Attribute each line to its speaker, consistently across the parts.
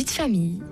Speaker 1: de famille.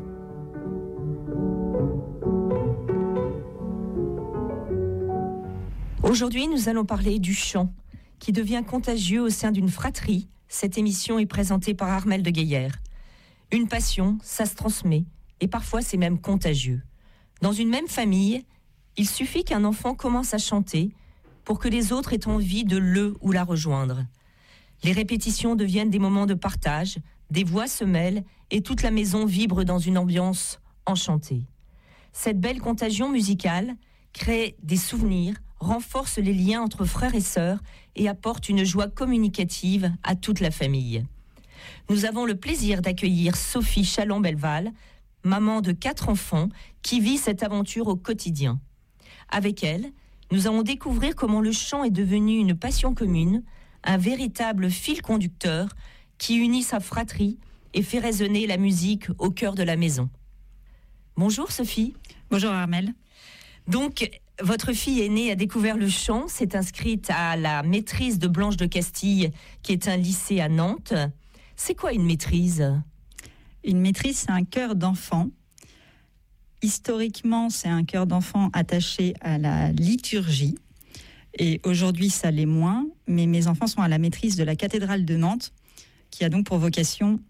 Speaker 2: Aujourd'hui, nous allons parler du chant, qui devient contagieux au sein d'une fratrie. Cette émission est présentée par Armelle de Gaillère. Une passion, ça se transmet, et parfois c'est même contagieux. Dans une même famille, il suffit qu'un enfant commence à chanter pour que les autres aient envie de le ou la rejoindre. Les répétitions deviennent des moments de partage, des voix se mêlent et toute la maison vibre dans une ambiance enchantée. Cette belle contagion musicale crée des souvenirs, renforce les liens entre frères et sœurs et apporte une joie communicative à toute la famille. Nous avons le plaisir d'accueillir Sophie Chalon-Belval, maman de 4 enfants, qui vit cette aventure au quotidien. Avec elle, nous allons découvrir comment le chant est devenu une passion commune, un véritable fil conducteur qui unit sa fratrie et fait résonner la musique au cœur de la maison. Bonjour Sophie.
Speaker 3: Bonjour Armelle.
Speaker 2: Donc, votre fille aînée a découvert le chant, s'est inscrite à la maîtrise de Blanche de Castille, qui est un lycée à Nantes. C'est quoi une maîtrise ?
Speaker 3: Une maîtrise, c'est un chœur d'enfant. Historiquement, c'est un chœur d'enfant attaché à la liturgie. Et aujourd'hui, ça l'est moins. Mais mes enfants sont à la maîtrise de la cathédrale de Nantes, qui a donc pour vocation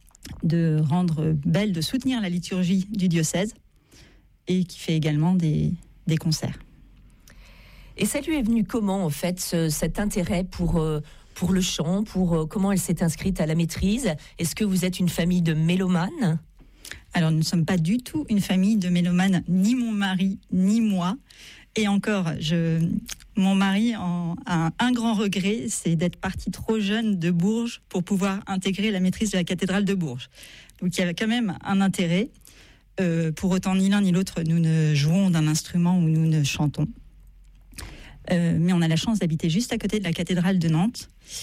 Speaker 3: de rendre belle, de soutenir la liturgie du diocèse, et qui fait également des concerts.
Speaker 2: Et ça lui est venu comment, en fait, cet intérêt pour le chant, comment elle s'est inscrite à la maîtrise ? Est-ce que vous êtes une famille de mélomanes ?
Speaker 3: Alors, nous ne sommes pas du tout une famille de mélomanes, ni mon mari, ni moi. Et encore, mon mari a un grand regret, c'est d'être parti trop jeune de Bourges pour pouvoir intégrer la maîtrise de la cathédrale de Bourges. Donc, il y avait quand même un intérêt. Pour autant, ni l'un ni l'autre, nous ne jouons d'un instrument ou nous ne chantons. Mais on a la chance d'habiter juste à côté de la cathédrale de Nantes.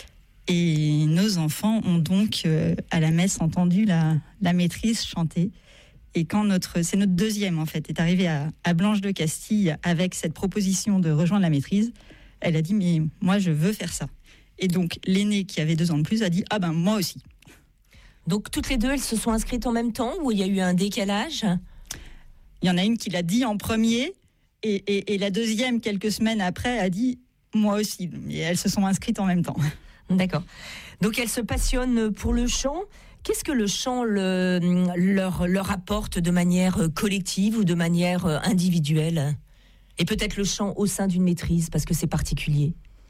Speaker 3: Et nos enfants ont donc, à la messe, entendu la maîtrise chanter. Et quand c'est notre deuxième, en fait, est arrivée à Blanche de Castille avec cette proposition de rejoindre la maîtrise, elle a dit « mais moi, je veux faire ça ». Et donc, l'aînée, qui avait 2 ans de plus, a dit « ah ben, moi aussi ».
Speaker 2: Donc, toutes les deux, elles se sont inscrites en même temps ou il y a eu un décalage ?
Speaker 3: Il y en a une qui l'a dit en premier et la deuxième, quelques semaines après, a dit « moi aussi ». Et elles se sont inscrites en même temps.
Speaker 2: D'accord. Donc, elles se passionnent pour le chant. Qu'est-ce que le chant leur apporte de manière collective ou de manière individuelle ? Et peut-être le chant au sein d'une maîtrise, parce que c'est particulier.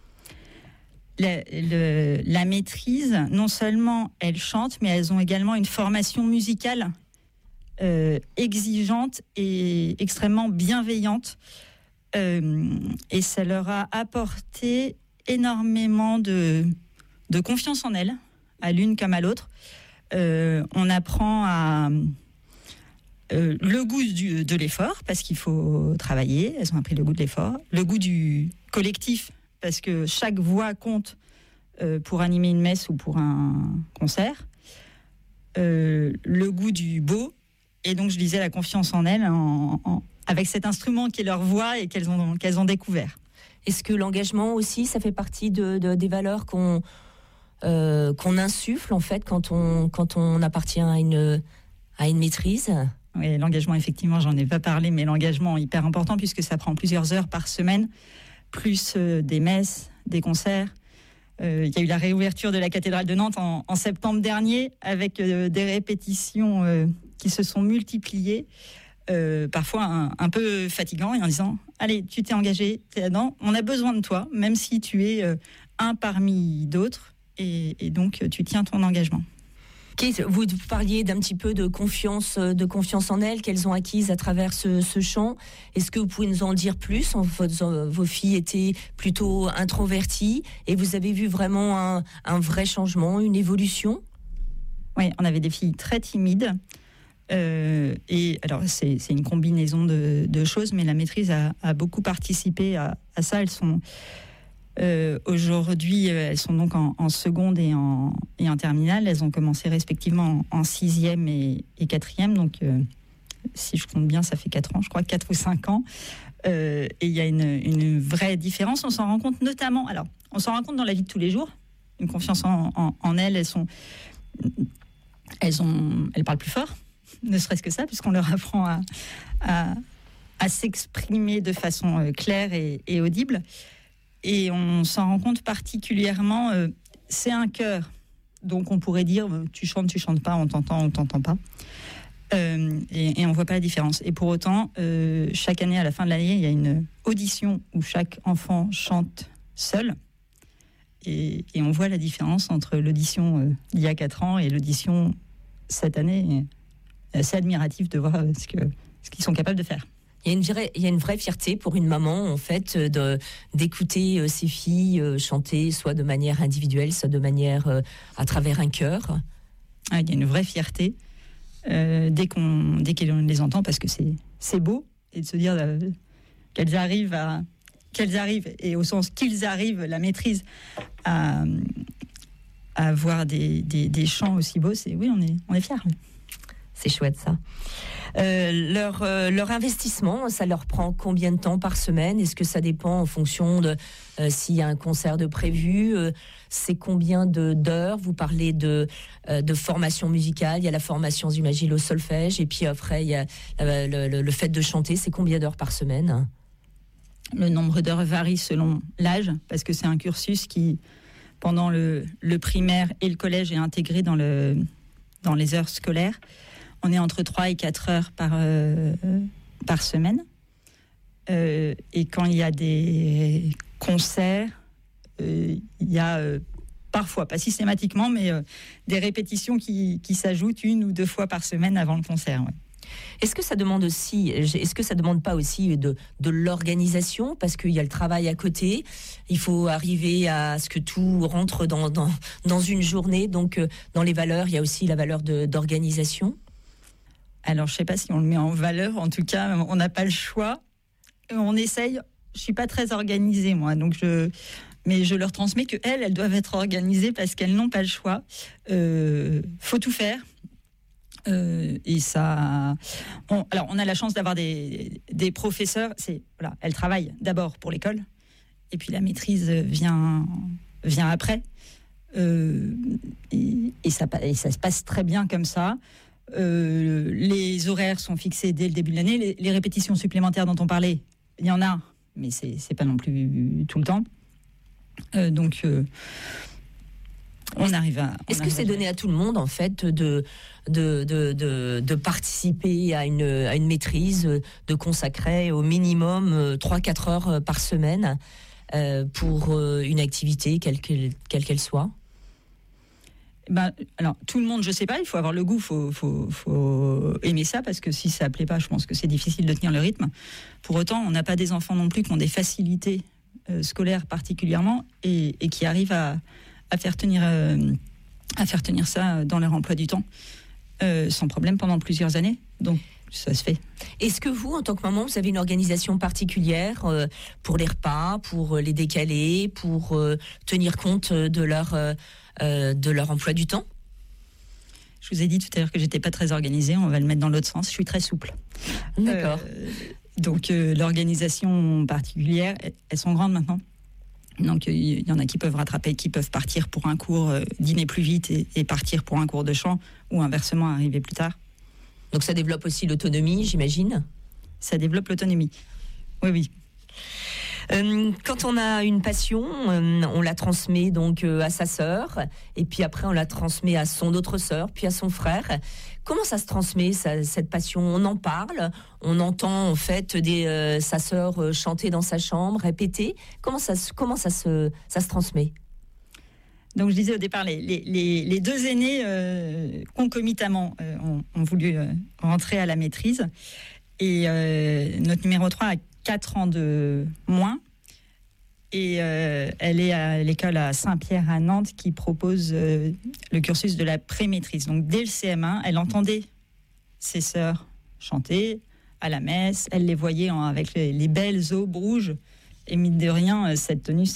Speaker 3: La maîtrise, non seulement elles chantent, mais elles ont également une formation musicale exigeante et extrêmement bienveillante. Et ça leur a apporté énormément de confiance en elles, à l'une comme à l'autre. On apprend le goût de l'effort, parce qu'il faut travailler. Elles ont appris le goût de l'effort. Le goût du collectif, parce que chaque voix compte pour animer une messe ou pour un concert. Le goût du beau, et donc je disais la confiance en elles, avec cet instrument qui est leur voix et qu'elles ont découvert.
Speaker 2: Est-ce que l'engagement aussi, ça fait partie des valeurs qu'on insuffle en fait quand on appartient à une maîtrise ?
Speaker 3: Oui, l'engagement, effectivement, j'en ai pas parlé, mais l'engagement est hyper important puisque ça prend plusieurs heures par semaine, plus des messes, des concerts. Il y a eu la réouverture de la cathédrale de Nantes en septembre dernier avec des répétitions qui se sont multipliées, parfois un peu fatigant, et en disant « Allez, tu t'es engagé, t'es là-dedans, on a besoin de toi, même si tu es un parmi d'autres, et donc tu tiens ton engagement. »
Speaker 2: Vous parliez d'un petit peu de confiance en elles qu'elles ont acquise à travers ce chant. Est-ce que vous pouvez nous en dire plus ? Vos filles étaient plutôt introverties et vous avez vu vraiment un vrai changement, une évolution ?
Speaker 3: Oui, on avait des filles très timides. Et alors c'est une combinaison de choses, mais la maîtrise a beaucoup participé à ça. Elles sont aujourd'hui, elles sont donc en seconde et en terminale. Elles ont commencé respectivement en 6e et 4e. Donc, si je compte bien, ça fait 4 ans, je crois, 4 ou 5 ans. Et il y a une vraie différence. On s'en rend compte notamment, alors, on s'en rend compte dans la vie de tous les jours. Une confiance en elles. Elles parlent plus fort. ne serait-ce que ça, puisqu'on leur apprend à s'exprimer de façon claire et audible. Et on s'en rend compte particulièrement, c'est un chœur. Donc on pourrait dire, tu chantes pas, on t'entend pas. Et on ne voit pas la différence. Et pour autant, chaque année, à la fin de l'année, il y a une audition où chaque enfant chante seul. Et on voit la différence entre l'audition d'il y a 4 ans et l'audition cette année. C'est assez admiratif de voir ce qu'ils sont capables de faire.
Speaker 2: Il y a une vraie fierté pour une maman, en fait, d'écouter ses filles chanter, soit de manière individuelle, soit de manière à travers un chœur.
Speaker 3: Ah, il y a une vraie fierté dès qu'on les entend, parce que c'est beau, et de se dire qu'elles arrivent, et au sens qu'ils arrivent, la maîtrise à avoir des chants aussi beaux, oui, on est fiers. Oui.
Speaker 2: C'est chouette, ça. Leur investissement, ça leur prend combien de temps par semaine? Est-ce que ça dépend en fonction de s'il y a un concert de prévu? C'est combien d'heures? Vous parlez de formation musicale. Il y a la formation, j'imagine, au solfège. Et puis après, il y a le fait de chanter. C'est combien d'heures par semaine?
Speaker 3: Le nombre d'heures varie selon l'âge, parce que c'est un cursus qui, pendant le primaire et le collège, est intégré dans les heures scolaires. On est entre 3 et 4 heures par semaine. Et quand il y a des concerts, il y a parfois, pas systématiquement, mais des répétitions qui s'ajoutent 1 ou 2 fois par semaine avant le concert. Ouais.
Speaker 2: Est-ce que ça demande pas aussi de l'organisation, parce qu'il y a le travail à côté, il faut arriver à ce que tout rentre dans une journée, donc dans les valeurs, il y a aussi la valeur d'organisation?
Speaker 3: Alors, je ne sais pas si on le met en valeur. En tout cas, on n'a pas le choix. On essaye. Je ne suis pas très organisée, moi. Mais je leur transmets qu'elles doivent être organisées parce qu'elles n'ont pas le choix. Faut tout faire. Et ça... Alors, on a la chance d'avoir des professeurs. Elles travaillent d'abord pour l'école. Et puis, la maîtrise vient après. Et ça se passe très bien comme ça. Les horaires sont fixés dès le début de l'année. Les répétitions supplémentaires dont on parlait, il y en a, mais c'est pas non plus tout le temps. Donc on arrive à...
Speaker 2: Est-ce que c'est donné à tout le monde, en fait, de participer à une maîtrise, de consacrer au minimum 3-4 heures par semaine pour une activité, quelle qu'elle soit?
Speaker 3: Alors, tout le monde, je ne sais pas, il faut avoir le goût, il faut aimer ça, parce que si ça ne plaît pas, je pense que c'est difficile de tenir le rythme. Pour autant, on n'a pas des enfants non plus qui ont des facilités scolaires particulièrement et qui arrivent à faire tenir ça dans leur emploi du temps sans problème pendant plusieurs années. Donc, ça se fait.
Speaker 2: Est-ce que vous, en tant que maman, vous avez une organisation particulière pour les repas, pour les décaler, pour tenir compte de leur emploi du temps?
Speaker 3: Je vous ai dit tout à l'heure que j'étais pas très organisée. On va le mettre dans l'autre sens. Je suis très souple.
Speaker 2: D'accord.
Speaker 3: Donc l'organisation particulière, elles sont grandes maintenant. Donc il y en a qui peuvent rattraper, qui peuvent partir pour un cours, dîner plus vite et partir pour un cours de chant, ou inversement arriver plus tard.
Speaker 2: Donc ça développe aussi l'autonomie, j'imagine? Ça
Speaker 3: développe l'autonomie. Oui.
Speaker 2: Quand on a une passion, on la transmet donc à sa sœur, et puis après on la transmet à son autre sœur, puis à son frère. Comment ça se transmet, cette passion? On en parle, on entend en fait sa sœur chanter dans sa chambre, répéter. Comment ça se transmet?
Speaker 3: Donc je disais au départ, les 2 aînés concomitamment ont voulu rentrer à la maîtrise, et notre numéro 3 a 4 ans de moins, et elle est à l'école à Saint-Pierre à Nantes qui propose le cursus de la pré-maîtrise. Donc dès le CM1, elle entendait ses sœurs chanter à la messe, elle les voyait avec les belles aubes rouges, et mine de rien, cette tenue,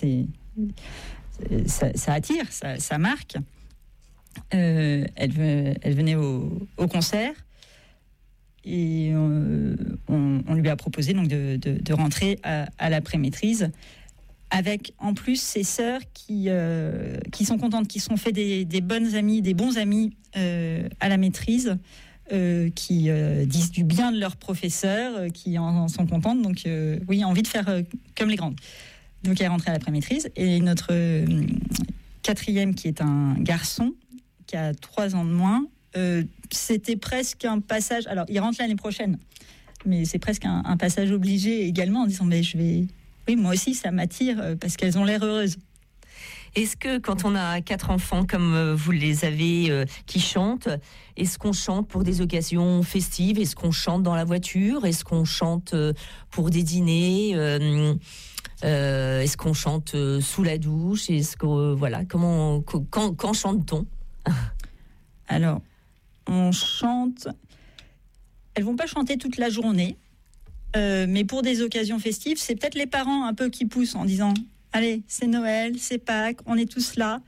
Speaker 3: ça attire, ça marque. Elle venait au concert. Et on lui a proposé donc de rentrer à la pré-maîtrise, avec en plus ses sœurs qui sont contentes, qui se sont fait des bonnes amies, des bons amis à la maîtrise, qui disent du bien de leurs professeurs, qui en sont contentes. Donc, oui, envie de faire comme les grandes. Donc, elle est rentrée à la pré-maîtrise. Et notre quatrième, qui est un garçon, qui a 3 ans de moins, c'était presque un passage. Alors, il rentre l'année prochaine, mais c'est presque un passage obligé également, en disant mais oui, moi aussi, ça m'attire parce qu'elles ont l'air heureuses.
Speaker 2: Est-ce que quand on a 4 enfants comme vous les avez qui chantent, est-ce qu'on chante pour des occasions festives? Est-ce qu'on chante dans la voiture? Est-ce qu'on chante pour des dîners? Est-ce qu'on chante sous la douche? Est-ce que quand chante-t-on?
Speaker 3: Alors, on chante. Elles vont pas chanter toute la journée, mais pour des occasions festives, c'est peut-être les parents un peu qui poussent en disant allez, c'est Noël, c'est Pâques, on est tous là.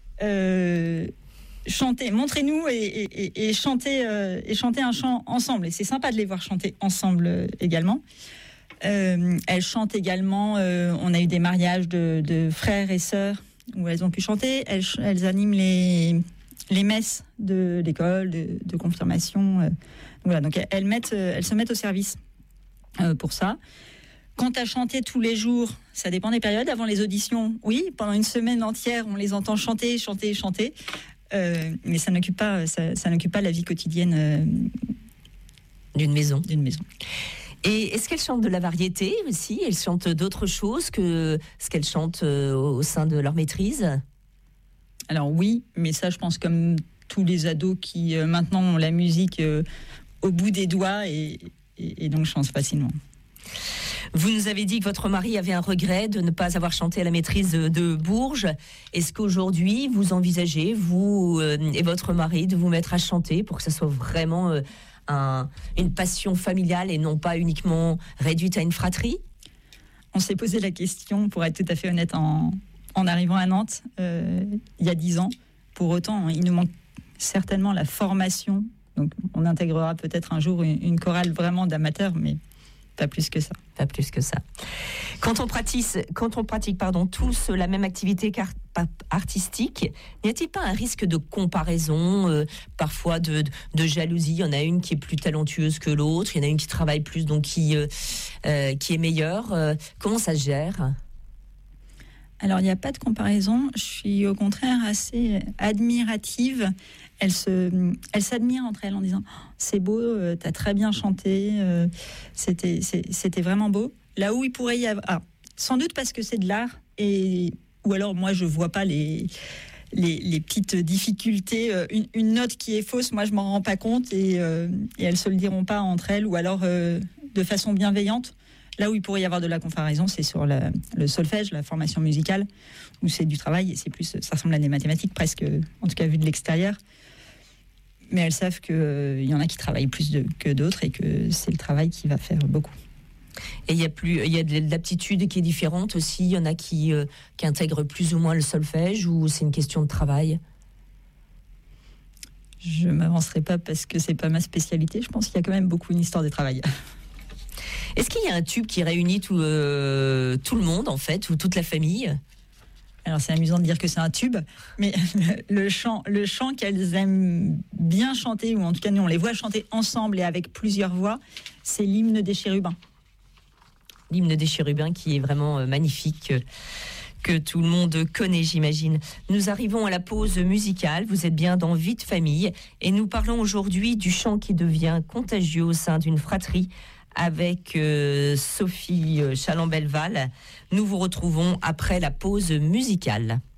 Speaker 3: Chantez, montrez-nous et chantez un chant ensemble. Et c'est sympa de les voir chanter ensemble également. Elles chantent également. On a eu des mariages de frères et sœurs où elles ont pu chanter. Elles animent les messes de l'école, de confirmation. Voilà, donc elles se mettent au service pour ça. Quant à chanter tous les jours, ça dépend des périodes. Avant les auditions, oui, pendant une semaine entière, on les entend chanter. Mais ça n'occupe pas la vie quotidienne
Speaker 2: d'une maison. Et est-ce qu'elles chantent de la variété aussi? Elles chantent d'autres choses que ce qu'elles chantent au sein de leur maîtrise?
Speaker 3: Alors oui, mais ça, je pense comme tous les ados qui maintenant ont la musique au bout des doigts et donc chantent facilement.
Speaker 2: Vous nous avez dit que votre mari avait un regret de ne pas avoir chanté à la maîtrise de Bourges. Est-ce qu'aujourd'hui, vous envisagez, vous et votre mari, de vous mettre à chanter pour que ça soit vraiment une passion familiale et non pas uniquement réduite à une fratrie?
Speaker 3: On s'est posé la question, pour être tout à fait honnête, en arrivant à Nantes, il y a 10 ans. Pour autant, il nous manque certainement la formation. Donc, on intégrera peut-être un jour une chorale vraiment d'amateurs, mais pas plus que ça.
Speaker 2: Pas plus que ça. Quand on pratique, tous la même activité artistique, n'y a-t-il pas un risque de comparaison, parfois de jalousie? Il y en a une qui est plus talentueuse que l'autre, il y en a une qui travaille plus, donc qui est meilleure. Comment ça se gère?
Speaker 3: Alors, il n'y a pas de comparaison. Je suis au contraire assez admirative. Elles s'admirent entre elles en disant « C'est beau, t'as très bien chanté, c'était vraiment beau ». Là où il pourrait y avoir... sans doute parce que c'est de l'art, ou alors moi je ne vois pas les petites difficultés. Une note qui est fausse, moi je ne m'en rends pas compte et elles ne se le diront pas entre elles, ou alors de façon bienveillante. Là où il pourrait y avoir de la comparaison, c'est sur le solfège, la formation musicale, où c'est du travail et ça ressemble à des mathématiques presque, en tout cas vu de l'extérieur. Mais elles savent qu'il y en a qui travaillent plus que d'autres et que c'est le travail qui va faire beaucoup.
Speaker 2: Et il y a de l'aptitude qui est différente aussi. Il y en a qui intègrent plus ou moins le solfège, ou c'est une question de travail?
Speaker 3: Je m'avancerai pas parce que c'est pas ma spécialité. Je pense qu'il y a quand même beaucoup une histoire de travail.
Speaker 2: Est-ce qu'il y a un tube qui réunit tout le monde en fait, ou toute la famille?
Speaker 3: Alors c'est amusant de dire que c'est un tube, mais le chant qu'elles aiment bien chanter, ou en tout cas nous on les voit chanter ensemble et avec plusieurs voix, c'est l'hymne des chérubins.
Speaker 2: L'hymne des chérubins qui est vraiment magnifique, que tout le monde connaît, j'imagine. Nous arrivons à la pause musicale, vous êtes bien dans Vie de famille, et nous parlons aujourd'hui du chant qui devient contagieux au sein d'une fratrie, avec Sophie Chalambelval. Nous vous retrouvons après la pause musicale.